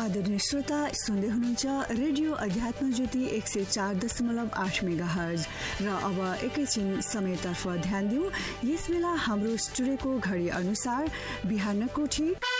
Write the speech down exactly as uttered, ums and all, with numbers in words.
आदरणीय श्रोता सुन्दै हुनुहुन्छ रेडियो अध्यात्म ज्योति एक सय चार दशमलव आठ मेगा हर्ज र अब एकैछिन समयतर्फ ध्यान दिउँ। यस बेला हाम्रो स्टुडियोको घडी अनुसार बिहानको ठीक